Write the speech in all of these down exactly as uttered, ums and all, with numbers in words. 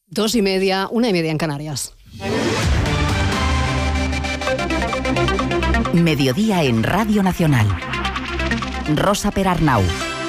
Dos y media, una y media en Canarias. Mediodía en Radio Nacional. Rosa Perarnau.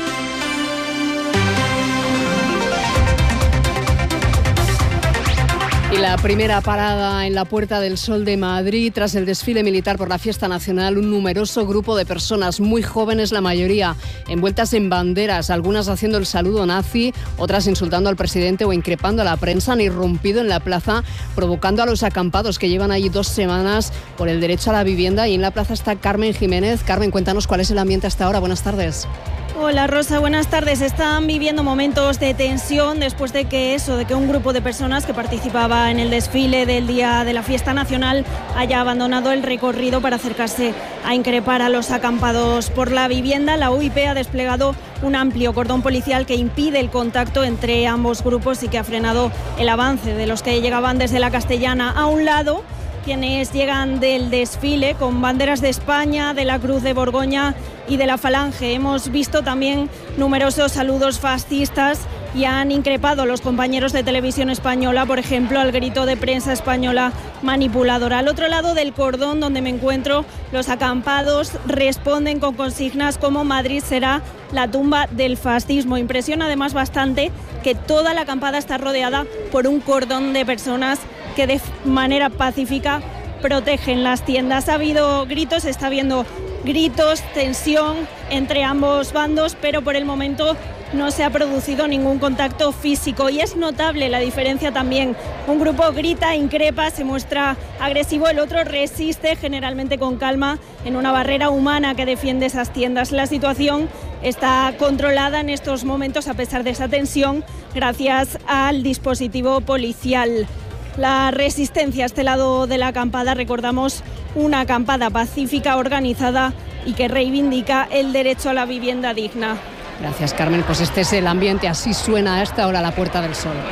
Y la primera parada en la Puerta del Sol de Madrid, tras el desfile militar por la Fiesta Nacional, un numeroso grupo de personas, muy jóvenes la mayoría, envueltas en banderas, algunas haciendo el saludo nazi, otras insultando al presidente o increpando a la prensa, han irrumpido en la plaza, provocando a los acampados que llevan allí dos semanas por el derecho a la vivienda. Y en la plaza está Carmen Jiménez. Carmen, cuéntanos cuál es el ambiente hasta ahora. Buenas tardes. Hola Rosa, buenas tardes. Están viviendo momentos de tensión después de que eso, de que un grupo de personas que participaba en el desfile del día de la Fiesta Nacional haya abandonado el recorrido para acercarse a increpar a los acampados por la vivienda. La U I P ha desplegado un amplio cordón policial que impide el contacto entre ambos grupos y que ha frenado el avance de los que llegaban desde la Castellana. A un lado, quienes llegan del desfile con banderas de España, de la Cruz de Borgoña y de la Falange. Hemos visto también numerosos saludos fascistas y han increpado a los compañeros de Televisión Española, por ejemplo, al grito de prensa española manipuladora. Al otro lado del cordón donde me encuentro, los acampados responden con consignas como Madrid será la tumba del fascismo. Impresiona además bastante que toda la acampada está rodeada por un cordón de personas que de manera pacífica protegen las tiendas. Ha habido gritos, está habiendo gritos, tensión entre ambos bandos, pero por el momento no se ha producido ningún contacto físico. Y es notable la diferencia también. Un grupo grita, increpa, se muestra agresivo, el otro resiste, generalmente con calma, en una barrera humana que defiende esas tiendas. La situación está controlada en estos momentos, a pesar de esa tensión, gracias al dispositivo policial. La resistencia a este lado de la acampada, recordamos, una acampada pacífica, organizada y que reivindica el derecho a la vivienda digna. Gracias, Carmen. Pues este es el ambiente, así suena a esta hora la Puerta del Sol.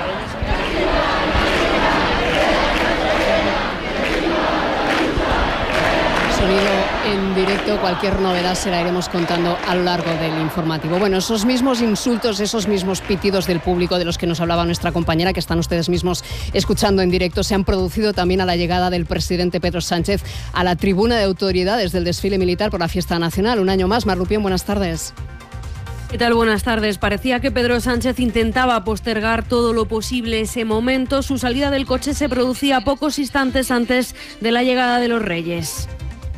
Sonido en directo, cualquier novedad se la iremos contando a lo largo del informativo. Bueno, esos mismos insultos, esos mismos pitidos del público de los que nos hablaba nuestra compañera, que están ustedes mismos escuchando en directo, se han producido también a la llegada del presidente Pedro Sánchez a la tribuna de autoridades del desfile militar por la Fiesta Nacional. Un año más. Mar Rupión, buenas tardes. ¿Qué tal? Buenas tardes. Parecía que Pedro Sánchez intentaba postergar todo lo posible ese momento. Su salida del coche se producía pocos instantes antes de la llegada de los Reyes.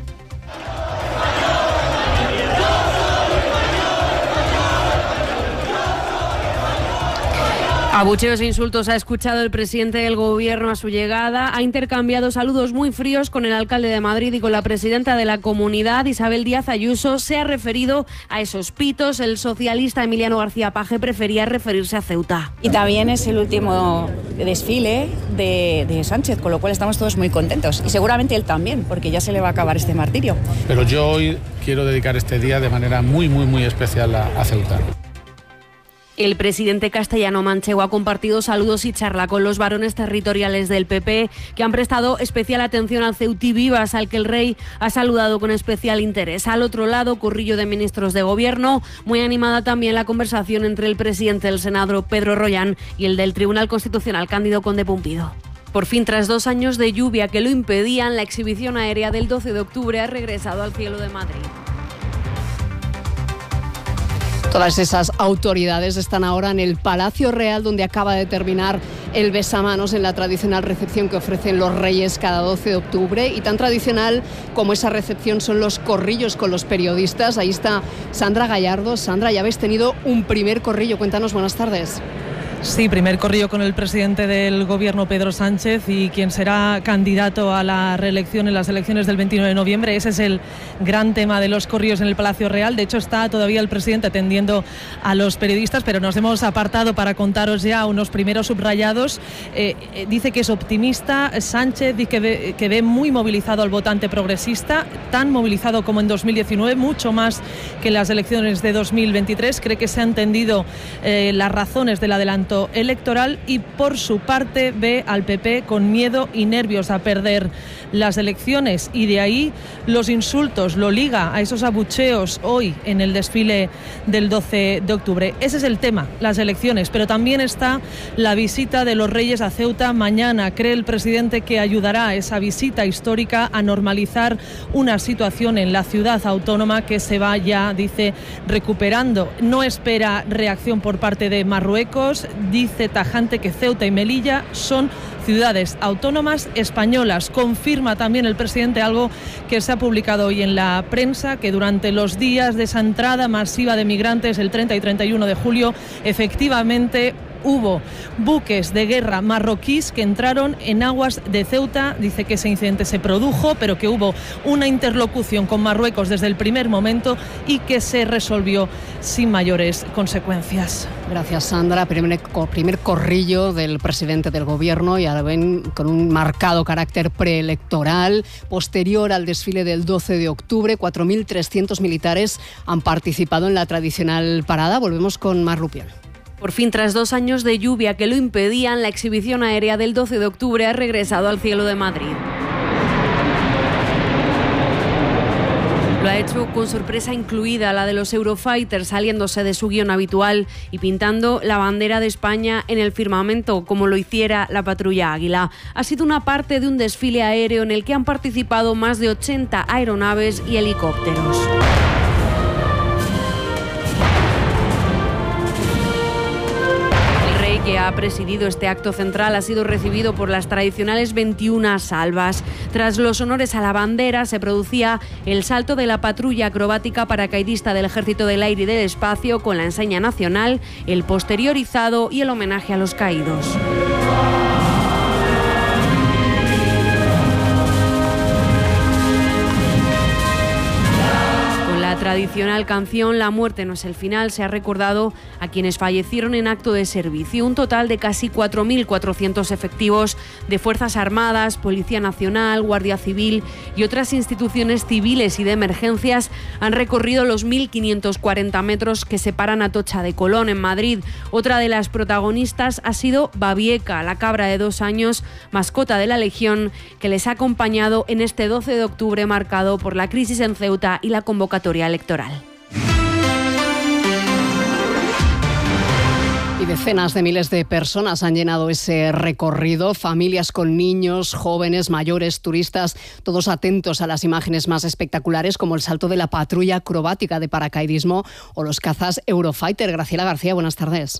Abucheos e insultos ha escuchado el presidente del gobierno a su llegada. Ha intercambiado saludos muy fríos con el alcalde de Madrid y con la presidenta de la comunidad, Isabel Díaz Ayuso. Se ha referido a esos pitos. El socialista Emiliano García Paje prefería referirse a Ceuta. Y también es el último desfile de, de Sánchez, con lo cual estamos todos muy contentos. Y seguramente él también, porque ya se le va a acabar este martirio. Pero yo hoy quiero dedicar este día de manera muy, muy, muy especial a, a Ceuta. El presidente castellano-manchego ha compartido saludos y charla con los varones territoriales del P P, que han prestado especial atención al Ceuti Vivas, al que el rey ha saludado con especial interés. Al otro lado, corrillo de ministros de gobierno. Muy animada también la conversación entre el presidente del Senado, Pedro Rollán, y el del Tribunal Constitucional, Cándido Conde Pumpido. Por fin, tras dos años de lluvia que lo impedían, la exhibición aérea del doce de octubre ha regresado al cielo de Madrid. Todas esas autoridades están ahora en el Palacio Real, donde acaba de terminar el besamanos en la tradicional recepción que ofrecen los Reyes cada doce de octubre. Y tan tradicional como esa recepción son los corrillos con los periodistas. Ahí está Sandra Gallardo. Sandra, ya habéis tenido un primer corrillo. Cuéntanos, buenas tardes. Sí, primer corrillo con el presidente del gobierno, Pedro Sánchez, y quien será candidato a la reelección en las elecciones del veintinueve de noviembre. Ese es el gran tema de los corrillos en el Palacio Real. De hecho, está todavía el presidente atendiendo a los periodistas, pero nos hemos apartado para contaros ya unos primeros subrayados. Eh, eh, dice que es optimista Sánchez, dice que ve, que ve muy movilizado al votante progresista, tan movilizado como en dos mil diecinueve, mucho más que en las elecciones de dos mil veintitrés. Cree que se han entendido eh, las razones de la delantera momento electoral y por su parte ve al P P con miedo y nervios a perder las elecciones, y de ahí los insultos, lo liga a esos abucheos hoy en el desfile del doce de octubre. Ese es el tema, las elecciones, pero también está la visita de los Reyes a Ceuta mañana. Cree el presidente que ayudará esa visita histórica a normalizar una situación en la ciudad autónoma que se va ya, dice, recuperando. No espera reacción por parte de Marruecos, dice tajante que Ceuta y Melilla son ciudades autónomas españolas. Confirma también el presidente algo que se ha publicado hoy en la prensa, que durante los días de esa entrada masiva de migrantes, el treinta y treinta y uno de julio, efectivamente hubo buques de guerra marroquíes que entraron en aguas de Ceuta. Dice que ese incidente se produjo, pero que hubo una interlocución con Marruecos desde el primer momento y que se resolvió sin mayores consecuencias. Gracias, Sandra. Primer, primer corrillo del presidente del gobierno, y ahora ven con un marcado carácter preelectoral. Posterior al desfile del doce de octubre, cuatro mil trescientos militares han participado en la tradicional parada. Volvemos con Mar Rupián. Por fin, tras dos años de lluvia que lo impedían, la exhibición aérea del doce de octubre ha regresado al cielo de Madrid. Lo ha hecho con sorpresa incluida, la de los Eurofighters, saliéndose de su guión habitual y pintando la bandera de España en el firmamento, como lo hiciera la patrulla Águila. Ha sido una parte de un desfile aéreo en el que han participado más de ochenta aeronaves y helicópteros. Que ha presidido este acto central ha sido recibido por las tradicionales veintiuna salvas. Tras los honores a la bandera se producía el salto de la patrulla acrobática paracaidista del Ejército del Aire y del Espacio con la enseña nacional, el posterior izado y el homenaje a los caídos. La tradicional canción La muerte no es el final se ha recordado a quienes fallecieron en acto de servicio. Un total de casi cuatro mil cuatrocientos efectivos de Fuerzas Armadas, Policía Nacional, Guardia Civil y otras instituciones civiles y de emergencias han recorrido los mil quinientos cuarenta metros que separan Atocha de Colón, en Madrid. Otra de las protagonistas ha sido Babieca, la cabra de dos años, mascota de la Legión, que les ha acompañado en este doce de octubre marcado por la crisis en Ceuta y la convocatoria electoral. Y decenas de miles de personas han llenado ese recorrido, familias con niños, jóvenes, mayores, turistas, todos atentos a las imágenes más espectaculares, como el salto de la patrulla acrobática de paracaidismo o los cazas Eurofighter. Graciela García, buenas tardes.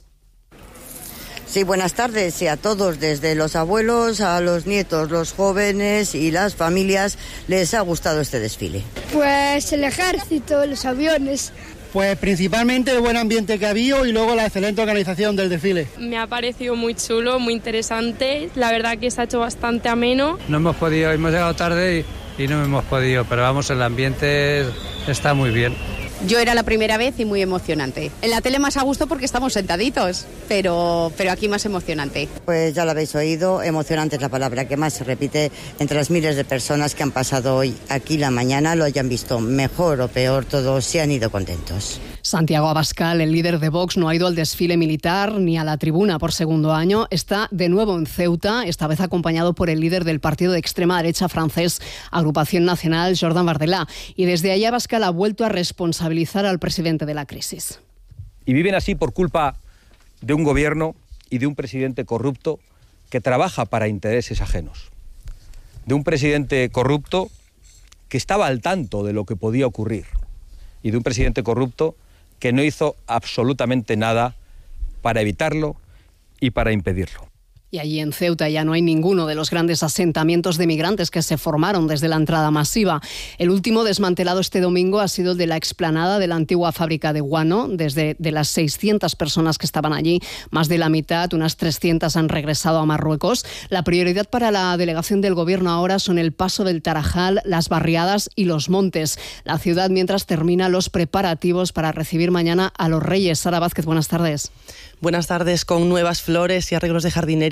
Sí, buenas tardes, y a todos, desde los abuelos a los nietos, los jóvenes y las familias, les ha gustado este desfile. Pues el ejército, los aviones. Pues principalmente el buen ambiente que ha habido y luego la excelente organización del desfile. Me ha parecido muy chulo, muy interesante, la verdad que se ha hecho bastante ameno. No hemos podido, hemos llegado tarde y, y no hemos podido, pero vamos, el ambiente está muy bien. Yo era la primera vez y muy emocionante. En la tele más a gusto porque estamos sentaditos, pero, pero aquí más emocionante. Pues ya lo habéis oído, emocionante es la palabra que más se repite entre las miles de personas que han pasado hoy aquí la mañana, lo hayan visto mejor o peor, todos se han ido contentos. Santiago Abascal, el líder de Vox, no ha ido al desfile militar ni a la tribuna por segundo año. Está de nuevo en Ceuta, esta vez acompañado por el líder del partido de extrema derecha francés, Agrupación Nacional, Jordan Bardella. Y desde ahí Abascal ha vuelto a responsabilizar al presidente de la crisis. Y viven así por culpa de un gobierno y de un presidente corrupto que trabaja para intereses ajenos. De un presidente corrupto que estaba al tanto de lo que podía ocurrir. Y de un presidente corrupto que no hizo absolutamente nada para evitarlo y para impedirlo. Y allí en Ceuta ya no hay ninguno de los grandes asentamientos de migrantes que se formaron desde la entrada masiva. El último desmantelado este domingo ha sido el de la explanada de la antigua fábrica de guano. Desde de las seiscientas personas que estaban allí, más de la mitad, unas trescientas, han regresado a Marruecos. La prioridad para la delegación del gobierno ahora son el paso del Tarajal, las barriadas y los montes. La ciudad mientras termina los preparativos para recibir mañana a los Reyes. Sara Vázquez, buenas tardes. Buenas tardes. Con nuevas flores y arreglos de jardinería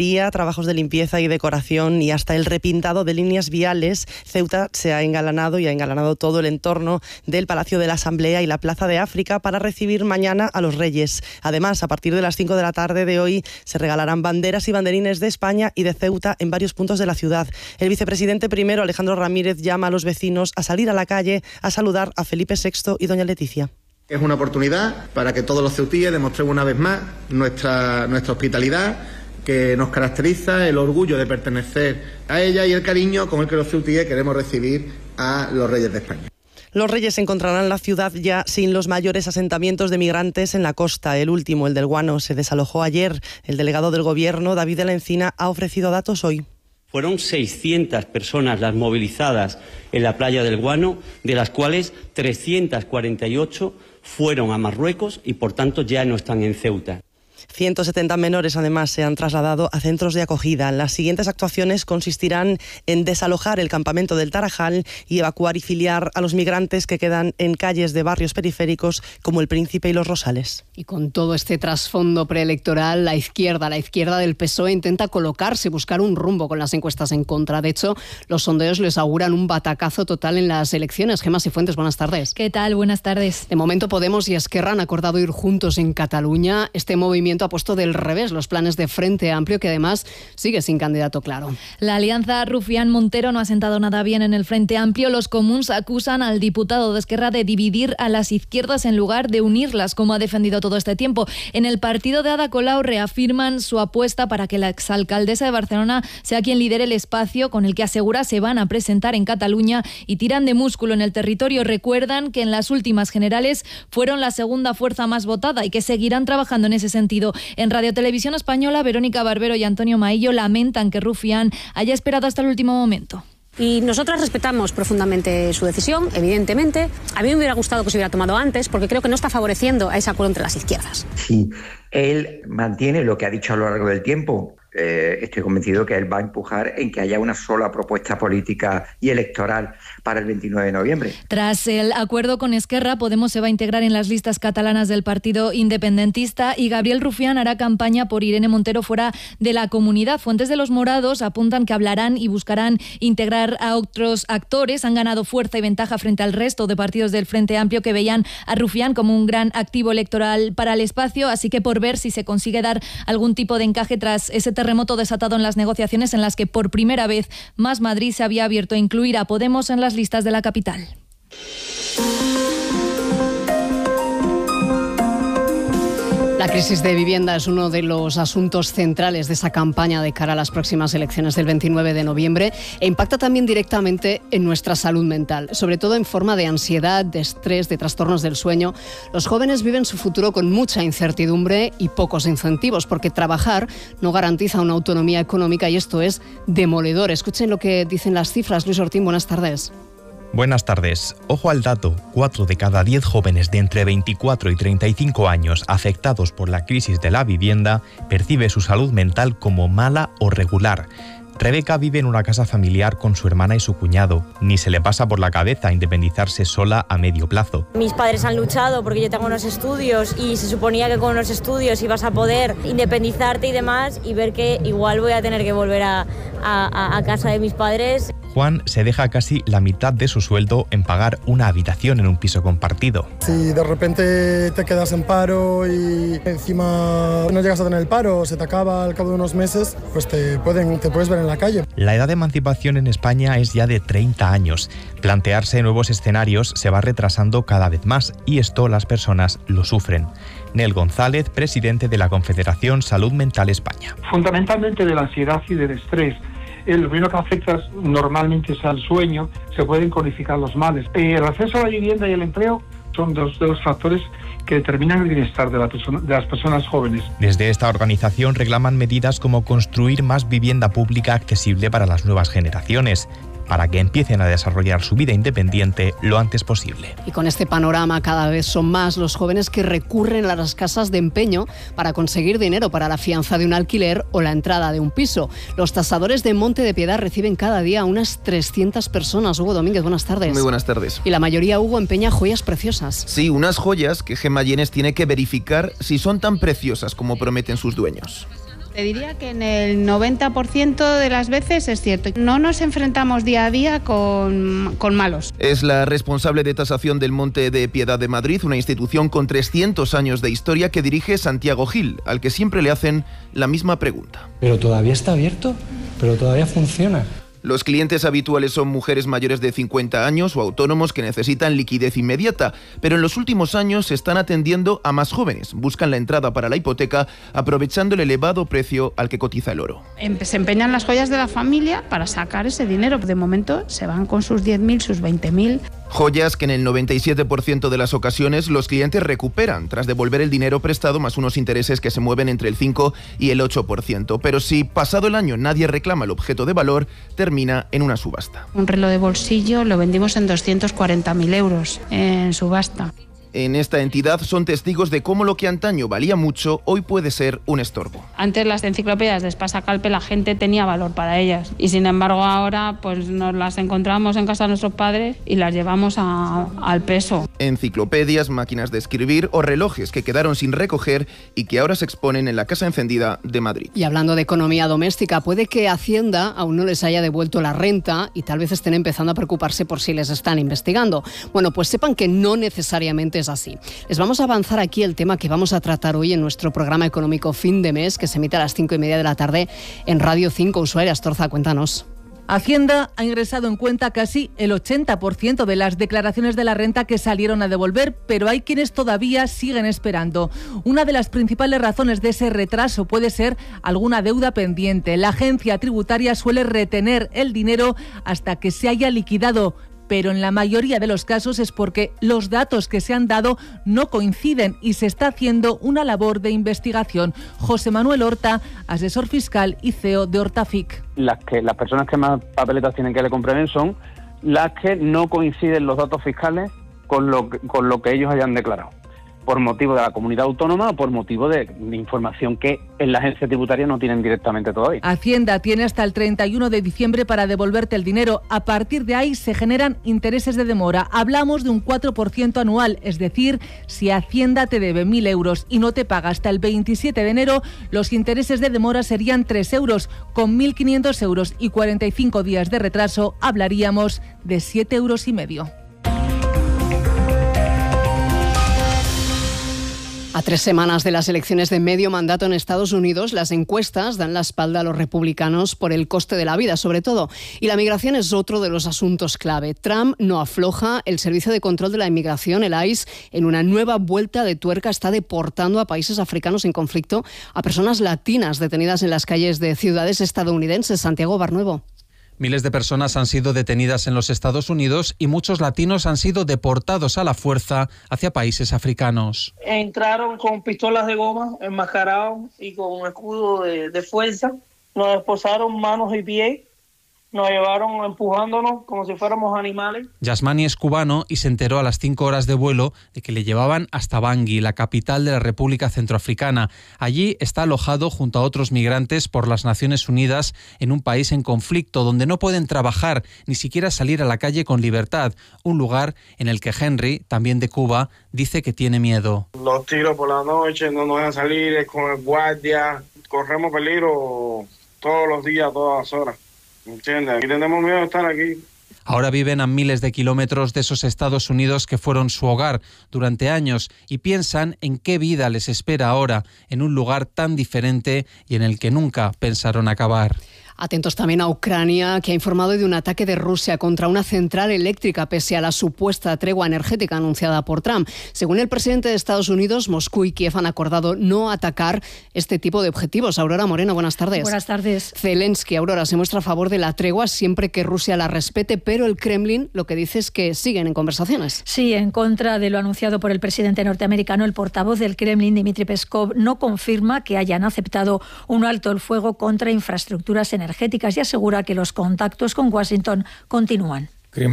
jardinería, trabajos de limpieza y decoración y hasta el repintado de líneas viales. Ceuta se ha engalanado y ha engalanado todo el entorno del Palacio de la Asamblea y la Plaza de África para recibir mañana a los Reyes. Además, a partir de las cinco de la tarde de hoy se regalarán banderas y banderines de España y de Ceuta en varios puntos de la ciudad. El vicepresidente primero, Alejandro Ramírez, llama a los vecinos a salir a la calle a saludar a Felipe sexto y doña Leticia. Es una oportunidad para que todos los ceutíes demostremos una vez más nuestra, nuestra hospitalidad, que nos caracteriza, el orgullo de pertenecer a ella y el cariño con el que los ceutíes queremos recibir a los Reyes de España. Los Reyes encontrarán la ciudad ya sin los mayores asentamientos de migrantes en la costa. El último, el del Guano, se desalojó ayer. El delegado del Gobierno, David de la Encina, ha ofrecido datos hoy. Fueron seiscientas personas las movilizadas en la playa del Guano, de las cuales trescientas cuarenta y ocho fueron a Marruecos y, por tanto, ya no están en Ceuta. ciento setenta menores, además, se han trasladado a centros de acogida. Las siguientes actuaciones consistirán en desalojar el campamento del Tarajal y evacuar y filiar a los migrantes que quedan en calles de barrios periféricos como El Príncipe y Los Rosales. Y con todo este trasfondo preelectoral, la izquierda, la izquierda del P S O E intenta colocarse, buscar un rumbo con las encuestas en contra. De hecho, los sondeos les auguran un batacazo total en las elecciones. Gemma Cifuentes, buenas tardes. ¿Qué tal? Buenas tardes. De momento, Podemos y Esquerra han acordado ir juntos en Cataluña. Este movimiento ha puesto del revés los planes de Frente Amplio, que además sigue sin candidato claro. La alianza Rufián-Montero no ha sentado nada bien en el Frente Amplio. Los comuns acusan al diputado de Esquerra de dividir a las izquierdas en lugar de unirlas, como ha defendido todo este tiempo. En el partido de Ada Colau reafirman su apuesta para que la exalcaldesa de Barcelona sea quien lidere el espacio con el que asegura se van a presentar en Cataluña, y tiran de músculo en el territorio. Recuerdan que en las últimas generales fueron la segunda fuerza más votada y que seguirán trabajando en ese sentido. En Radio Televisión Española, Verónica Barbero y Antonio Maillo lamentan que Rufián haya esperado hasta el último momento. Y nosotras respetamos profundamente su decisión, evidentemente. A mí me hubiera gustado que se hubiera tomado antes, porque creo que no está favoreciendo a ese acuerdo entre las izquierdas. Si él mantiene lo que ha dicho a lo largo del tiempo, eh, estoy convencido que él va a empujar en que haya una sola propuesta política y electoral para el veintinueve de noviembre. Tras el acuerdo con Esquerra, Podemos se va a integrar en las listas catalanas del partido independentista y Gabriel Rufián hará campaña por Irene Montero fuera de la comunidad. Fuentes de los Morados apuntan que hablarán y buscarán integrar a otros actores. Han ganado fuerza y ventaja frente al resto de partidos del Frente Amplio, que veían a Rufián como un gran activo electoral para el espacio, así que por ver si se consigue dar algún tipo de encaje tras ese terremoto desatado en las negociaciones en las que por primera vez Más Madrid se había abierto a incluir a Podemos en las listas de la capital. La crisis de vivienda es uno de los asuntos centrales de esa campaña de cara a las próximas elecciones del veintinueve de noviembre e impacta también directamente en nuestra salud mental, sobre todo en forma de ansiedad, de estrés, de trastornos del sueño. Los jóvenes viven su futuro con mucha incertidumbre y pocos incentivos, porque trabajar no garantiza una autonomía económica y esto es demoledor. Escuchen lo que dicen las cifras. Luis Ortín, buenas tardes. Buenas tardes. Ojo al dato, cuatro de cada diez jóvenes de entre veinticuatro y treinta y cinco años afectados por la crisis de la vivienda percibe su salud mental como mala o regular. Rebeca vive en una casa familiar con su hermana y su cuñado. Ni se le pasa por la cabeza independizarse sola a medio plazo. Mis padres han luchado porque yo tengo unos estudios y se suponía que con unos estudios ibas a poder independizarte y demás, y ver que igual voy a tener que volver a, a, a casa de mis padres. Juan se deja casi la mitad de su sueldo en pagar una habitación en un piso compartido. Si de repente te quedas en paro y encima no llegas a tener el paro, se te acaba al cabo de unos meses, pues te, pueden, te puedes ver en la calle. La edad de emancipación en España es ya de treinta años. Plantearse nuevos escenarios se va retrasando cada vez más y esto las personas lo sufren. Nel González, presidente de la Confederación Salud Mental España. Fundamentalmente de la ansiedad y del estrés. Lo primero que afecta normalmente es al sueño, se pueden cronificar los males. El acceso a la vivienda y el empleo son dos de los factores que determinan el bienestar de, la persona, de las personas jóvenes. Desde esta organización reclaman medidas como construir más vivienda pública accesible para las nuevas generaciones, para que empiecen a desarrollar su vida independiente lo antes posible. Y con este panorama cada vez son más los jóvenes que recurren a las casas de empeño para conseguir dinero para la fianza de un alquiler o la entrada de un piso. Los tasadores de Monte de Piedad reciben cada día unas trescientas personas. Hugo Domínguez, buenas tardes. Muy buenas tardes. Y la mayoría, Hugo, empeña joyas preciosas. Sí, unas joyas que Gemma Llenes tiene que verificar si son tan preciosas como prometen sus dueños. Te diría que en el noventa por ciento de las veces es cierto. No nos enfrentamos día a día con, con malos. Es la responsable de tasación del Monte de Piedad de Madrid, una institución con trescientos años de historia que dirige Santiago Gil, al que siempre le hacen la misma pregunta. ¿Pero todavía está abierto? ¿Pero todavía funciona? Los clientes habituales son mujeres mayores de cincuenta años o autónomos que necesitan liquidez inmediata, pero en los últimos años se están atendiendo a más jóvenes. Buscan la entrada para la hipoteca aprovechando el elevado precio al que cotiza el oro. Se empeñan las joyas de la familia para sacar ese dinero. De momento se van con sus diez mil, sus veinte mil. Joyas que en el noventa y siete por ciento de las ocasiones los clientes recuperan tras devolver el dinero prestado más unos intereses que se mueven entre el cinco y el ocho por ciento. Pero si pasado el año nadie reclama el objeto de valor, termina en una subasta. Un reloj de bolsillo lo vendimos en doscientos cuarenta mil euros en subasta. En esta entidad son testigos de cómo lo que antaño valía mucho hoy puede ser un estorbo. Antes las enciclopedias de Espasa-Calpe la gente tenía valor para ellas y sin embargo ahora pues nos las encontramos en casa de nuestros padres y las llevamos a, al peso. Enciclopedias, máquinas de escribir o relojes que quedaron sin recoger y que ahora se exponen en la Casa Encendida de Madrid. Y hablando de economía doméstica, puede que Hacienda aún no les haya devuelto la renta y tal vez estén empezando a preocuparse por si les están investigando. Bueno, pues sepan que no necesariamente es así. Les vamos a avanzar aquí el tema que vamos a tratar hoy en nuestro programa económico Fin de Mes, que se emite a las cinco y media de la tarde en Radio cinco. Ushuaia Astorza, cuéntanos. Hacienda ha ingresado en cuenta casi el ochenta por ciento de las declaraciones de la renta que salieron a devolver, pero hay quienes todavía siguen esperando. Una de las principales razones de ese retraso puede ser alguna deuda pendiente. La agencia tributaria suele retener el dinero hasta que se haya liquidado, pero en la mayoría de los casos es porque los datos que se han dado no coinciden y se está haciendo una labor de investigación. José Manuel Horta, asesor fiscal y C E O de Hortafic. Las que las personas que más papeletas tienen que le comprueben son las que no coinciden los datos fiscales con lo que, con lo que ellos hayan declarado, por motivo de la comunidad autónoma o por motivo de, de información que en la agencia tributaria no tienen directamente todavía. Hacienda tiene hasta el treinta y uno de diciembre para devolverte el dinero. A partir de ahí se generan intereses de demora. Hablamos de un cuatro por ciento anual, es decir, si Hacienda te debe mil euros y no te paga hasta el veintisiete de enero, los intereses de demora serían tres euros. Con mil quinientos euros y cuarenta y cinco días de retraso, hablaríamos de siete euros y medio. A tres semanas de las elecciones de medio mandato en Estados Unidos, las encuestas dan la espalda a los republicanos por el coste de la vida, sobre todo. Y la migración es otro de los asuntos clave. Trump no afloja. El Servicio de Control de la Inmigración, el I C E, en una nueva vuelta de tuerca, está deportando a países africanos en conflicto a personas latinas detenidas en las calles de ciudades estadounidenses. Santiago Barnuevo. Miles de personas han sido detenidas en los Estados Unidos y muchos latinos han sido deportados a la fuerza hacia países africanos. Entraron con pistolas de goma, enmascarados y con un escudo de, de fuerza. Nos esposaron manos y pies. Nos llevaron empujándonos como si fuéramos animales. Yasmani es cubano y se enteró a las cinco horas de vuelo de que le llevaban hasta Bangui, la capital de la República Centroafricana. Allí está alojado junto a otros migrantes por las Naciones Unidas en un país en conflicto donde no pueden trabajar ni siquiera salir a la calle con libertad. Un lugar en el que Henry, también de Cuba, dice que tiene miedo. Los tiros por la noche, no nos dejan salir con el guardia. Corremos peligro todos los días, todas las horas. ¿Entiendes? Y tenemos miedo de estar aquí. Ahora viven a miles de kilómetros de esos Estados Unidos que fueron su hogar durante años y piensan en qué vida les espera ahora en un lugar tan diferente y en el que nunca pensaron acabar. Atentos también a Ucrania, que ha informado de un ataque de Rusia contra una central eléctrica pese a la supuesta tregua energética anunciada por Trump. Según el presidente de Estados Unidos, Moscú y Kiev han acordado no atacar este tipo de objetivos. Aurora Moreno, buenas tardes. Buenas tardes. Zelensky, Aurora, se muestra a favor de la tregua siempre que Rusia la respete, pero el Kremlin lo que dice es que siguen en conversaciones. Sí, en contra de lo anunciado por el presidente norteamericano, el portavoz del Kremlin, Dmitry Peskov, no confirma que hayan aceptado un alto el fuego contra infraestructuras energéticas energéticas y asegura que los contactos con Washington continúan. El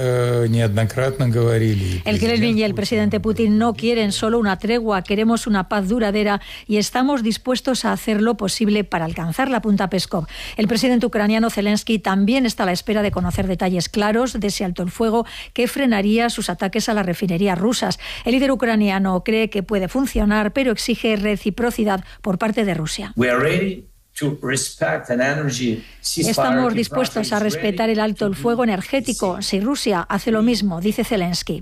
Kremlin y el presidente Putin no quieren solo una tregua, queremos una paz duradera y estamos dispuestos a hacer lo posible para alcanzarla, apunta Peskov. El presidente ucraniano Zelensky también está a la espera de conocer detalles claros de ese alto el fuego que frenaría sus ataques a las refinerías rusas. El líder ucraniano cree que puede funcionar, pero exige reciprocidad por parte de Rusia. Estamos dispuestos a respetar el alto el fuego energético si Rusia hace lo mismo, dice Zelensky.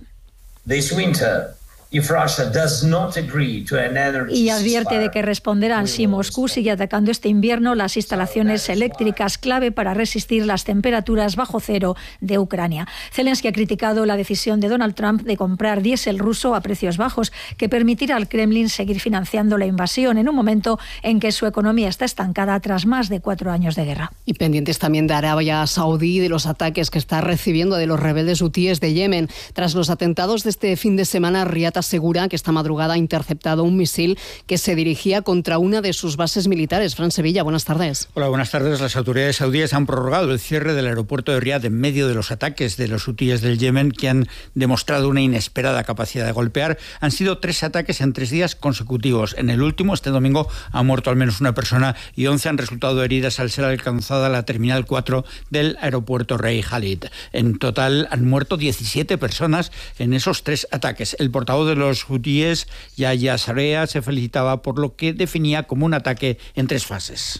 Y advierte de que responderán si Moscú sigue atacando este invierno las instalaciones eléctricas clave para resistir las temperaturas bajo cero de Ucrania. Zelensky ha criticado la decisión de Donald Trump de comprar diésel ruso a precios bajos, que permitirá al Kremlin seguir financiando la invasión en un momento en que su economía está estancada tras más de cuatro años de guerra. Y pendientes también de Arabia Saudí y de los ataques que está recibiendo de los rebeldes hutíes de Yemen. Tras los atentados de este fin de semana, Riad asegura que esta madrugada ha interceptado un misil que se dirigía contra una de sus bases militares. Fran Sevilla, buenas tardes. Hola, buenas tardes. Las autoridades saudíes han prorrogado el cierre del aeropuerto de Riad en medio de los ataques de los hutíes del Yemen, que han demostrado una inesperada capacidad de golpear. Han sido tres ataques en tres días consecutivos. En el último, este domingo, ha muerto al menos una persona y once han resultado heridas al ser alcanzada la terminal cuatro del aeropuerto Rey Khalid. En total han muerto diecisiete personas en esos tres ataques. El portavoz de los hutíes, Yahya Sarea, se felicitaba por lo que definía como un ataque en tres fases.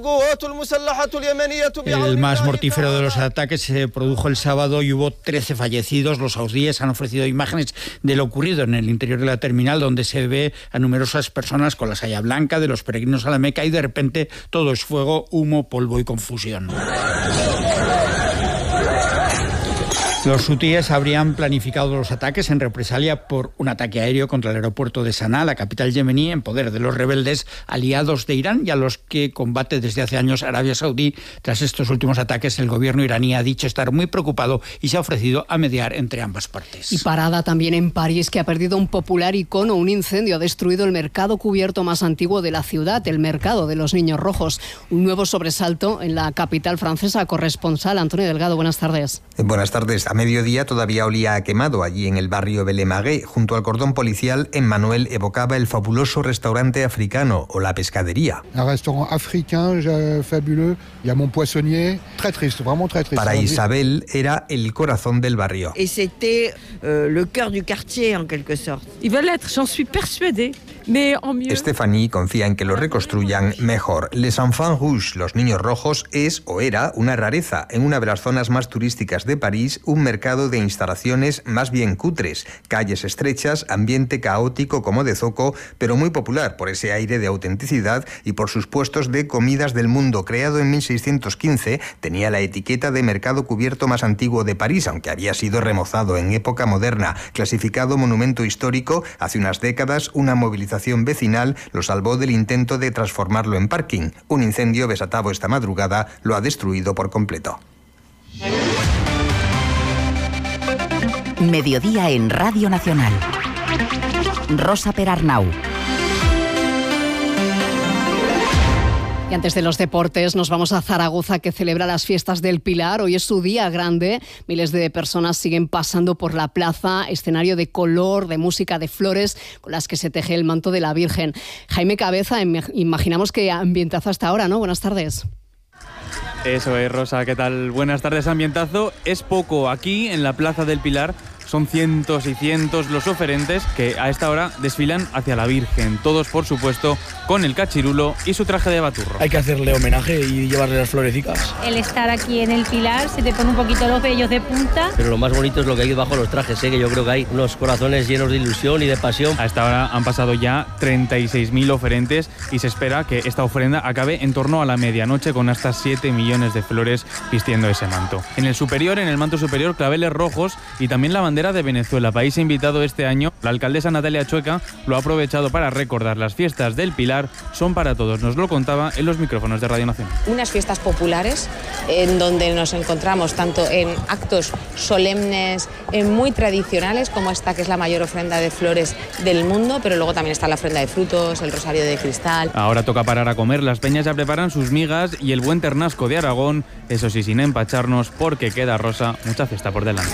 El más mortífero de los ataques se produjo el sábado y hubo trece fallecidos. Los saudíes han ofrecido imágenes de lo ocurrido en el interior de la terminal, donde se ve a numerosas personas con la saya blanca de los peregrinos a la Meca, y de repente todo es fuego, humo, polvo y confusión. Los hutíes habrían planificado los ataques en represalia por un ataque aéreo contra el aeropuerto de Sanaa, la capital yemení, en poder de los rebeldes aliados de Irán y a los que combate desde hace años Arabia Saudí. Tras estos últimos ataques, el gobierno iraní ha dicho estar muy preocupado y se ha ofrecido a mediar entre ambas partes. Y parada también en París, que ha perdido un popular icono. Un incendio ha destruido el mercado cubierto más antiguo de la ciudad, el mercado de los Niños Rojos. Un nuevo sobresalto en la capital francesa. Corresponsal Antonio Delgado, buenas tardes. Buenas tardes. A mediodía todavía olía a quemado allí en el barrio Belé-Magué. Junto al cordón policial, Emmanuel evocaba el fabuloso restaurante africano o la pescadería. Un restaurante africain fabuleux. Il y a mon poissonnier. Très triste, vraiment très triste. Para Isabel era el corazón del barrio. Et c'était euh, le cœur du quartier en quelque sorte. Il va l'être, j'en suis persuadée. Stephanie confía en que lo reconstruyan mejor. Les Enfants Rouges, los niños rojos, es o era una rareza. En una de las zonas más turísticas de París, un mercado de instalaciones más bien cutres, calles estrechas, ambiente caótico como de zoco, pero muy popular por ese aire de autenticidad y por sus puestos de comidas del mundo. Creado en mil seiscientos quince, tenía la etiqueta de mercado cubierto más antiguo de París, aunque había sido remozado en época moderna. Clasificado monumento histórico, hace unas décadas una movilización vecinal lo salvó del intento de transformarlo en parking. Un incendio desatado esta madrugada lo ha destruido por completo. Mediodía en Radio Nacional. Rosa Perarnau. Y antes de los deportes nos vamos a Zaragoza, que celebra las fiestas del Pilar. Hoy es su día grande. Miles de personas siguen pasando por la plaza, escenario de color, de música, de flores, con las que se teje el manto de la Virgen. Jaime Cabeza, imaginamos que ambientazo hasta ahora, ¿no? Buenas tardes. Eso es, Rosa, ¿qué tal? Buenas tardes, ambientazo. Es poco aquí, en la Plaza del Pilar. Son cientos y cientos los oferentes que a esta hora desfilan hacia la Virgen. Todos, por supuesto, con el cachirulo y su traje de baturro. Hay que hacerle homenaje y llevarle las florecicas. El estar aquí en el Pilar se te pone un poquito los vellos de punta. Pero lo más bonito es lo que hay bajo los trajes, ¿eh? Que yo creo que hay unos corazones llenos de ilusión y de pasión. A esta hora han pasado ya treinta y seis mil oferentes y se espera que esta ofrenda acabe en torno a la medianoche con hasta siete millones de flores vistiendo ese manto. En el superior, en el manto superior, claveles rojos y también la bandera de Venezuela, país invitado este año. La alcaldesa Natalia Chueca lo ha aprovechado para recordar las fiestas del Pilar son para todos. Nos lo contaba en los micrófonos de Radio Nacional. Unas fiestas populares en donde nos encontramos tanto en actos solemnes, en muy tradicionales, como esta que es la mayor ofrenda de flores del mundo, pero luego también está la ofrenda de frutos, el rosario de cristal. Ahora toca parar a comer. Las peñas ya preparan sus migas y el buen ternasco de Aragón, eso sí, sin empacharnos, porque queda, Rosa, mucha fiesta por delante.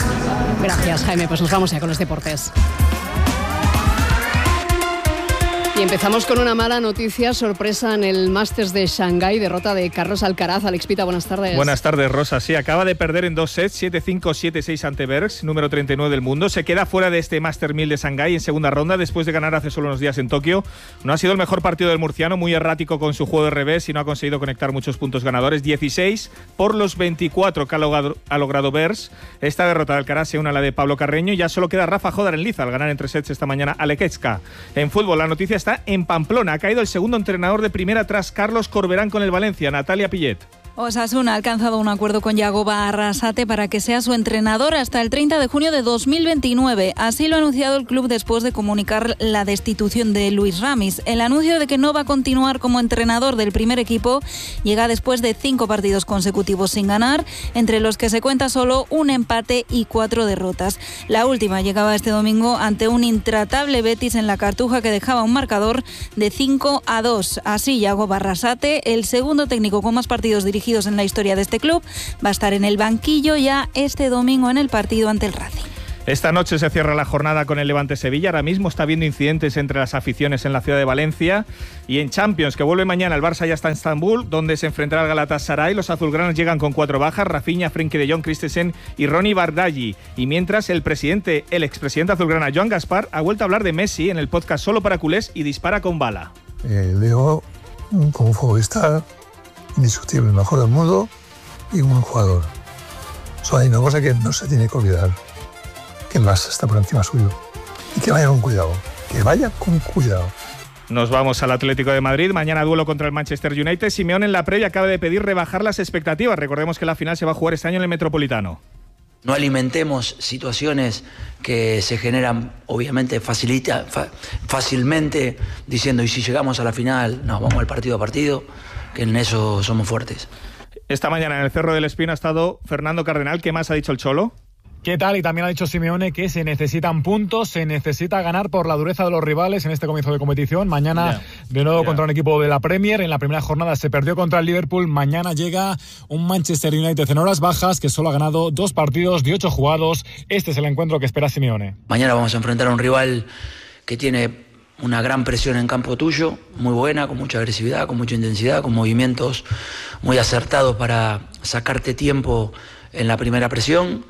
Gracias, Jaime. Pues nos vamos ya con los deportes. Y empezamos con una mala noticia, sorpresa en el Masters de Shanghái, derrota de Carlos Alcaraz. Alex Pita, buenas tardes. Buenas tardes, Rosa. Sí, acaba de perder en dos sets, siete cinco, siete seis ante Bergs, número treinta y nueve del mundo. Se queda fuera de este Master mil de Shanghái en segunda ronda, después de ganar hace solo unos días en Tokio. No ha sido el mejor partido del murciano, muy errático con su juego de revés y no ha conseguido conectar muchos puntos ganadores. dieciséis por los veinticuatro que ha logrado, ha logrado Bergs. Esta derrota de Alcaraz se une a la de Pablo Carreño. Ya solo queda Rafa Jódar en liza al ganar en tres sets esta mañana a Lekecka. En fútbol, la noticia está en Pamplona. Ha caído el segundo entrenador de primera tras Carlos Corberán con el Valencia, Natalia Pillet. Osasuna ha alcanzado un acuerdo con Yagoba Arrasate para que sea su entrenador hasta el treinta de junio de dos mil veintinueve. Así lo ha anunciado el club después de comunicar la destitución de Luis Ramis. El anuncio de que no va a continuar como entrenador del primer equipo llega después de cinco partidos consecutivos sin ganar, entre los que se cuenta solo un empate y cuatro derrotas. La última llegaba este domingo ante un intratable Betis en la Cartuja que dejaba un marcador de cinco a dos. Así Yagoba Arrasate, el segundo técnico con más partidos dirigidos en la historia de este club, va a estar en el banquillo ya este domingo en el partido ante el Racing. Esta noche se cierra la jornada con el Levante Sevilla. Ahora mismo está habiendo incidentes entre las aficiones en la ciudad de Valencia. Y en Champions, que vuelve mañana, el Barça ya está en Estambul, donde se enfrentará al Galatasaray. Los azulgranas llegan con cuatro bajas: Rafinha, Frenkie de Jong, Christensen y Ronny Bardghji. Y mientras, el presidente, el expresidente azulgrana Joan Gaspar ha vuelto a hablar de Messi en el podcast Solo para Culés y dispara con bala. Eh, Leo, como futbolista indiscutible, el mejor del mundo y un buen jugador. Solo hay una cosa que no se tiene que olvidar, que el Barça está por encima suyo. Y que vaya con cuidado, que vaya con cuidado. Nos vamos al Atlético de Madrid. Mañana duelo contra el Manchester United. Simeone en la previa acaba de pedir rebajar las expectativas. Recordemos que la final se va a jugar este año en el Metropolitano. No alimentemos situaciones que se generan, obviamente, facilita, fa, fácilmente, diciendo, y si llegamos a la final, nos vamos al partido a partido, que en eso somos fuertes. Esta mañana en el Cerro del Espino ha estado Fernando Cardenal. ¿Qué más ha dicho el Cholo? ¿Qué tal? Y también ha dicho Simeone que se necesitan puntos, se necesita ganar por la dureza de los rivales en este comienzo de competición. Mañana, yeah. de nuevo, yeah. contra un equipo de la Premier. En la primera jornada se perdió contra el Liverpool. Mañana llega un Manchester United en horas bajas que solo ha ganado dos partidos de ocho jugados. Este es el encuentro que espera Simeone. Mañana vamos a enfrentar a un rival que tiene una gran presión en campo tuyo, muy buena, con mucha agresividad, con mucha intensidad, con movimientos muy acertados para sacarte tiempo en la primera presión.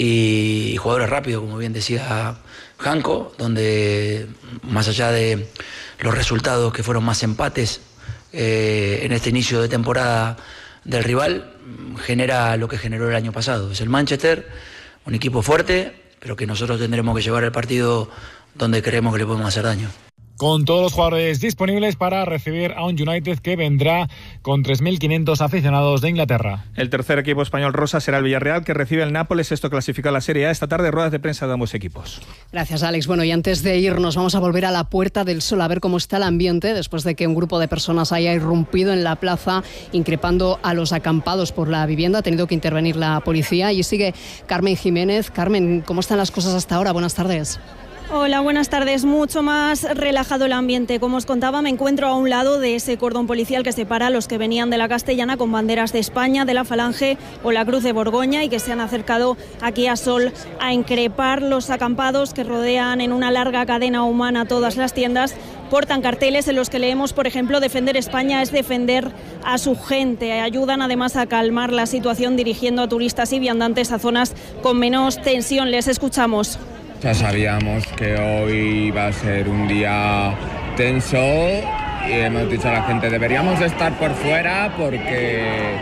Y jugadores rápidos, como bien decía Janko, donde más allá de los resultados que fueron más empates eh, en este inicio de temporada del rival, genera lo que generó el año pasado. Es el Manchester, un equipo fuerte, pero que nosotros tendremos que llevar el partido donde creemos que le podemos hacer daño. Con todos los jugadores disponibles para recibir a un United que vendrá con tres mil quinientos aficionados de Inglaterra. El tercer equipo español rosa será el Villarreal, que recibe el Nápoles. Esto clasifica la Serie A. Esta tarde, ruedas de prensa de ambos equipos. Gracias, Alex. Bueno, y antes de irnos, vamos a volver a la Puerta del Sol a ver cómo está el ambiente después de que un grupo de personas haya irrumpido en la plaza increpando a los acampados por la vivienda. Ha tenido que intervenir la policía. Y sigue Carmen Jiménez. Carmen, ¿cómo están las cosas hasta ahora? Buenas tardes. Hola, buenas tardes. Mucho más relajado el ambiente. Como os contaba, me encuentro a un lado de ese cordón policial que separa a los que venían de la Castellana con banderas de España, de la Falange o la Cruz de Borgoña y que se han acercado aquí a Sol a increpar los acampados que rodean en una larga cadena humana todas las tiendas. Portan carteles en los que leemos, por ejemplo, defender España es defender a su gente. Ayudan además a calmar la situación dirigiendo a turistas y viandantes a zonas con menos tensión. Les escuchamos. Ya sabíamos que hoy iba a ser un día tenso y hemos dicho a la gente deberíamos de estar por fuera porque,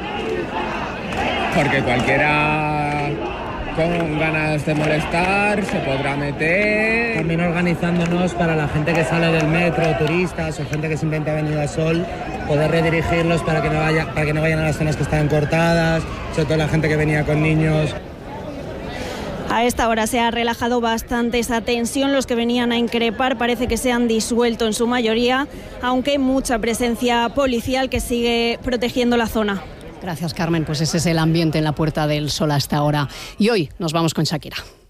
porque cualquiera con ganas de molestar se podrá meter. También organizándonos para la gente que sale del metro, turistas o gente que simplemente ha venido a Sol, poder redirigirlos para que no vaya, para que no vayan a las zonas que estaban cortadas, sobre todo la gente que venía con niños. A esta hora se ha relajado bastante esa tensión. Los que venían a increpar parece que se han disuelto en su mayoría, aunque hay mucha presencia policial que sigue protegiendo la zona. Gracias, Carmen. Pues ese es el ambiente en la Puerta del Sol hasta ahora. Y hoy nos vamos con Shakira.